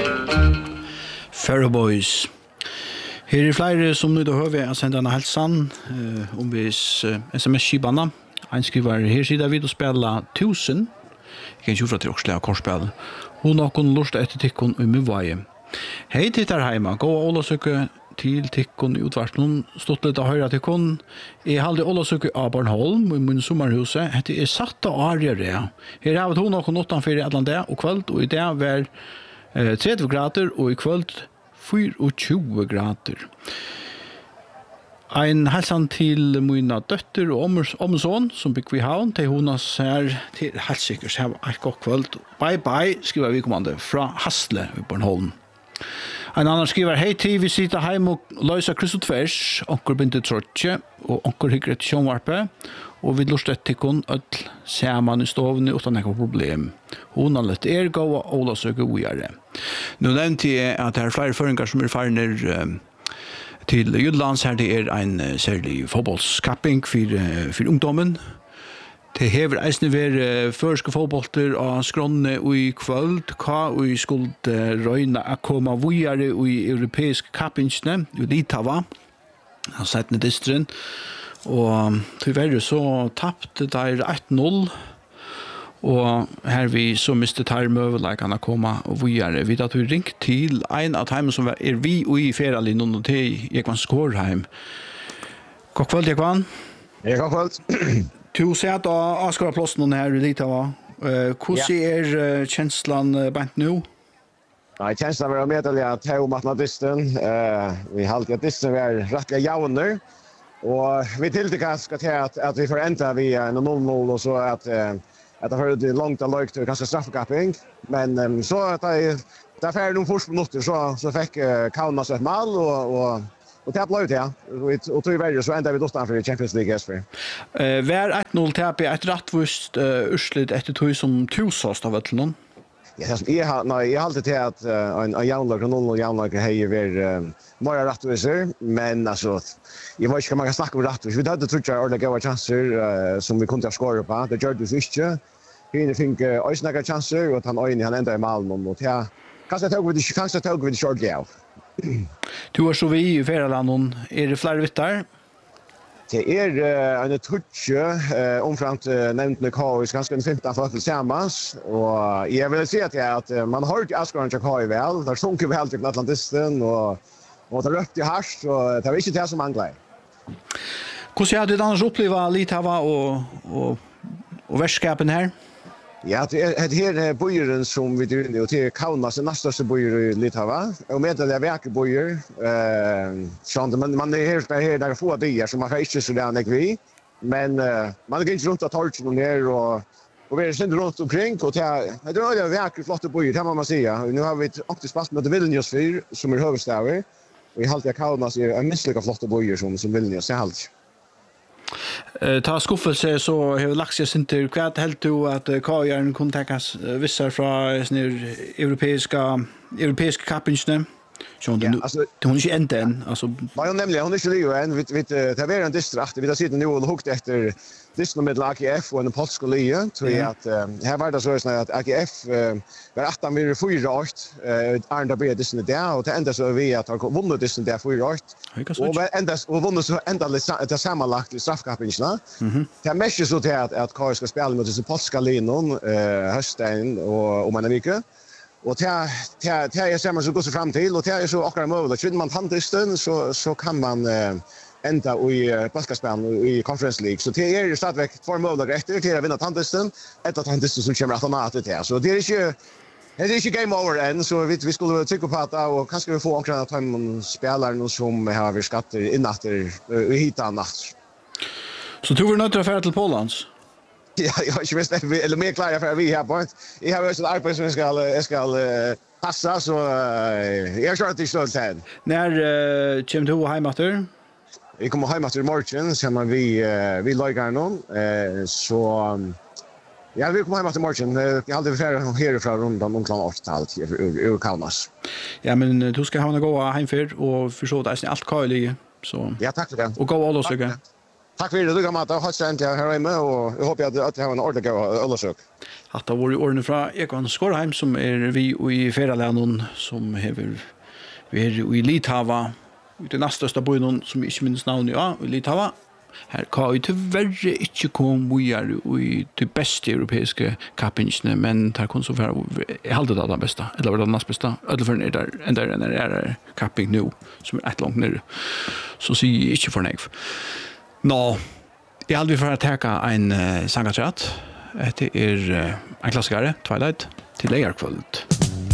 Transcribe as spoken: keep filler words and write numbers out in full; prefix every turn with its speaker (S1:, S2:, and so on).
S1: Faroe Boys. Her er flere som nøyde å høre å sende en helsan uh, om vis uh, sms-skibana. Han skriver her sida vid å spille tusen. Jeg kan ikke ufra til åkslega korspil. Hun har kunnet lurt etter tikkun i Mivai. Hei tittar heima, gå og ålasøke til tikkun i utvarsen. Stått litt av høyre tikkun. Jeg halde ålasøke av Bornholm i min sommerhuset. Hette er satt av Arjere. Her har vi to noen åttanfyr i Atlandet og kveld, og i det var uh, tretti grader, og i kveld tjúgu grader. Ein halsan til mina døtter og omson som bygg vi havn til hona ser til helsikkers her var et godt kvöld. Bye bye, skriver vi kommande fra Hasle i Bornholm. Ein annan skriver hei tid, vi sitter heim og løysa kryss og tvers, onker binte trotje og onker hyggre til sjånvarpe, og vi lort etter tikon ødel saman i stovene utan ekka problem. Hun har lett er gå og Ola søke ugjere. Nå nevnte jeg at det er flere føringar som er farner uh, til Jyllands. Her det er en uh, særlig fotballskapping for, uh, for ungdommen. Det hever eisne være førske fotballter av skronne og i kvöld, hva og i skulle uh, røyne å komme ugjere i europeiske kappingsne, i Litava, av settende distren. Og tyverre så tappte der ett noll. Og her vi så mistet her møvelegene komme og videre. Vi har ringt til en av dem som er vi og i ferielinjen og til Jekvann Skårheim. God kveld, Jekvann.
S2: Ja, god kveld.
S1: Du ser at Askarplassen her i Litava. Hvordan er kjenslen bant nå?
S2: Nei, kjenslen var medelig at jeg og matemattisten. Vi har alltid at disten var rettelig jauner. Og vi tiltykker skal til at, at vi får enda via en noll noll og så at, at det har vært langt av løyk til kanskje straffekapping. Men um, så at jeg, da ferdig noen første minutter så, så fikk uh, Kaunas et mal og, og, og det ble ut, ja. Og, og tror jeg så enda vi dostan for Champions League S for.
S1: Uh, Hver ett noll tap er et rettvist uh, urslit etter tog som tusast av et noen?
S2: Ja, jeg har nei, jeg har alltid til at uh, en en jaunlag og noen jaunlag heier ver uh, mer rettviser, men altså jeg vet ikke hva man kan snakke om rettvis. Vi hadde tror jeg ordentlig gode chanser uh, som vi kunne ha skåret på. Det gjør det ikke. Hine fikk uh, øyne chanser, og han øyne han enda i malen og ja, kanskje tog vi det kanskje tog vi det ordentlig av.
S1: Du er så vi i ferielandet. Er det flere vittar?
S2: Det er uh, en tutje uh, omframt uh, nevnt med K I ganske en femton folk tillsammans. Og jeg vil si at, jeg, at uh, man har hørt Asgården til K I vel. Det sunker vel til Atlantisten, og, og det røpte hardt, og det var ikke det som mangler.
S1: Hvordan har du annars opplevd Litava og, og, og verskapen her?
S2: Ja, det er det her bøyeren som vi driver inne, og det er Kaunas, den nærmeste bøyer i Litava. Og med det er vekke bøyer. Uh, sånn, man, man er her, her der få dier, så man kan ikke så det vi. Men uh, man er ikke rundt av torchen og ned, og, og vi er sendt rundt omkring. Og det er, det er vekke flotte bøyer, det må man si. Nå har vi et aktivt spass med Vilnius fyr, som er høvestaver. Og i halte Kaunas er en minst like flotte bøyer som, som Vilnius, det er halte.
S1: Uh, ta skuffelse så har lagt seg sinter. Hva helt du at uh, K I-eren kunne tenkes uh, visser fra sånne europeiske, europeiske kappingsene? Så hun, ja, altså, hun er ikke enda enn. Altså.
S2: Nei, hun nemlig, hun er ikke livet enn. Vi, vi, det er en distrakt. Vi har sittet nå og hukt etter distene med A G F og en polsk og lie. Tror jeg at uh, her var det så at A G F uh, var at vi er fyra årt. Uh, Arne ble distene der, og det enda så vi at har vunnet distene der fyra årt. Og enda og vunnet så enda det sammenlagt i straffkappingene. Mm-hmm. Det er mest så til at, at K I skal spille mot disse polska linjen, uh, Høstein og om en vike. Og det er jeg ser man så går seg frem til, og det er så akkurat mulig. Kvinner man tantisten, så, så kan man uh, enda i uh, basketspillen i Conference League. Så det er jo stadigvæk två muligheter etter til å vinne tantisten, etter tantisten som kommer automatet til. Så det er ikke, det er ikke game over enn, så vi, vi skulle trykke på det, og kanskje vi få omkring at de spillerne som har vært skatter innatter uh, i hitan natt.
S1: Så du var nødt til å fære til Polans?
S2: Ja, jag har inte visst eller mer klar för vi här på. Jag har också ett arbete som jag ska jag ska passa så jag kör till stund sen.
S1: När uh, kommer du hem efter?
S2: Vi kommer hem efter morgon sen vi uh, vi lägger någon eh så um, ja vi kommer hem efter morgon. Jag hade för härifrån runt om klockan åtta ur Kaunas.
S1: Ja men du ska ha en gå hem för och försöka att allt kärlig så.
S2: Ja tack för det.
S1: Och gå alla så.
S2: Tack för det, du kan mata. Ha sent jag här hemma och jag hoppas att jag har en ordentlig ölsök.
S1: Att det var i ordning från Ekon Skorheim som är vi i Feralänon som hever vi är i Litava. Det nästa största byn som inte minns namn ja, i Litava. Här kan ju tyvärr inte komma vidare i de bästa europeiska kappingarna, men det kan så vara jag håller det det bästa eller det näst bästa. Eller för det en där en är kapping nu som är ett långt ner. Så ser jag inte för nej. Nå, jag hade för att ta en uh, sangatrat. Det är uh, en klassikare, Twilight, till lejarkvöld.